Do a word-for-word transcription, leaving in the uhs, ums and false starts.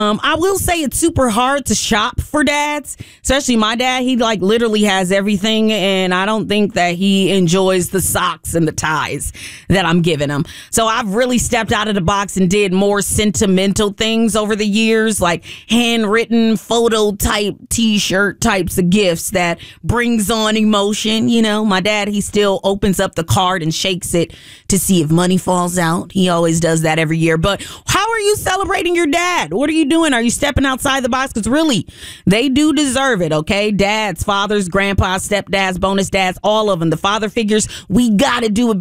Um, I will say it's super hard to shop for dads, especially my dad. He like literally has everything, and I don't think that he enjoys the socks and the ties that I'm giving him. So I've really stepped out of the box and did more sentimental things over the years, like handwritten photo type T-shirt types of gifts that brings on emotion. You know, my dad, he still opens up the card and shakes it to see if money falls out. He always does that every year. But how are you celebrating your dad? What are you doing? Are you stepping outside the box? Because really, they do deserve it, okay? Dads, fathers, grandpas, stepdads, bonus dads, all of them. The father figures, we got to do a